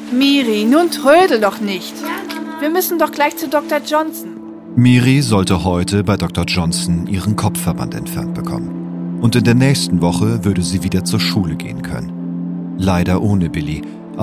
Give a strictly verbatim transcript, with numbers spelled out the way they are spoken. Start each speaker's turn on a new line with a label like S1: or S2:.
S1: Miri, nun trödel doch nicht. Wir müssen doch gleich zu Doktor Johnson.
S2: Miri sollte heute bei Doktor Johnson ihren Kopfverband entfernt bekommen. Und in der nächsten Woche würde sie wieder zur Schule gehen können. Leider ohne Billy,